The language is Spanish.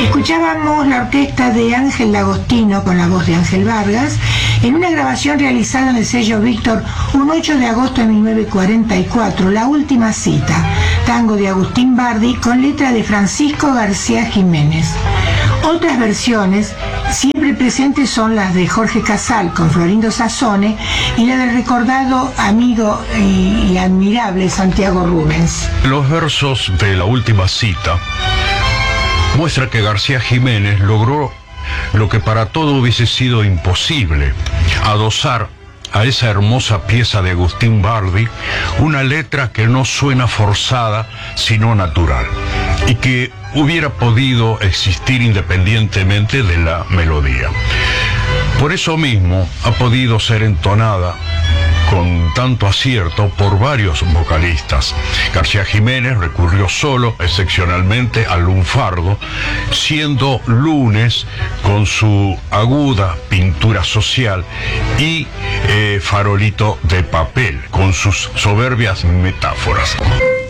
Escuchábamos la orquesta de Ángel D'Agostino con la voz de Ángel Vargas en una grabación realizada en el sello Víctor un 8 de agosto de 1944, La Última Cita, tango de Agustín Bardi con letra de Francisco García Jiménez. Otras versiones siempre presentes son las de Jorge Casal con Florindo Sassone y la del recordado amigo y admirable Santiago Rubens. Los versos de La Última Cita muestra que García Jiménez logró lo que para todo hubiese sido imposible: adosar a esa hermosa pieza de Agustín Bardi una letra que no suena forzada sino natural y que hubiera podido existir independientemente de la melodía. Por eso mismo ha podido ser entonada con tanto acierto por varios vocalistas. García Jiménez recurrió solo, excepcionalmente, al lunfardo, siendo Lunes con su aguda pintura social y Farolito de Papel con sus soberbias metáforas.